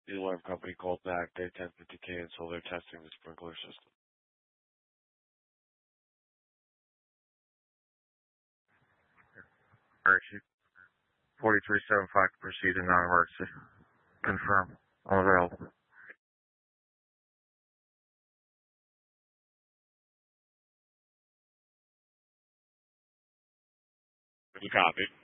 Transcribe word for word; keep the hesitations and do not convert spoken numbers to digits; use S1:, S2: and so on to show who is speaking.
S1: The alarm company called back. They attempted to cancel their testing the sprinkler system. Alright, forty-three seventy-five to proceed in non-emergency. Confirm. Unavailable. Copy.